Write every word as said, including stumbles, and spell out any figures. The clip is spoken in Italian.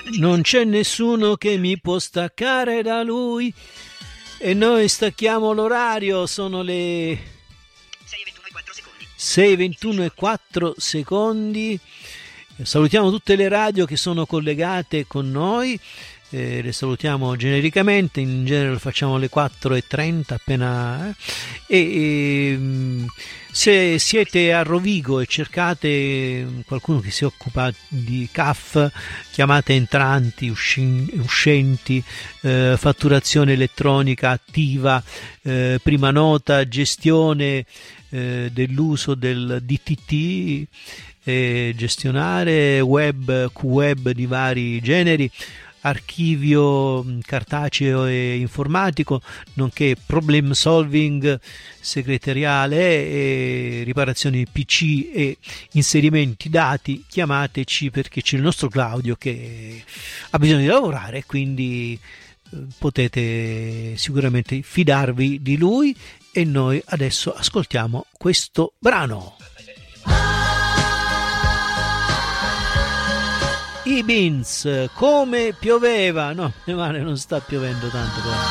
Non c'è nessuno che mi può staccare da lui e noi stacchiamo l'orario, sono le sei e ventuno e quattro secondi. Salutiamo tutte le radio che sono collegate con noi, eh, le salutiamo genericamente, in genere lo facciamo alle quattro e trenta appena eh. e, e se siete a Rovigo e cercate qualcuno che si occupa di C A F, chiamate entranti, uscenti, eh, fatturazione elettronica attiva, eh, prima nota, gestione eh, dell'uso del D T T, eh, gestionare web, Q web di vari generi, archivio cartaceo e informatico, nonché problem solving segretariale e riparazioni P C e inserimenti dati. Chiamateci perché c'è il nostro Claudio che ha bisogno di lavorare e quindi potete sicuramente fidarvi di lui. E noi adesso ascoltiamo questo brano. I Beans, come pioveva, no, male non sta piovendo tanto però.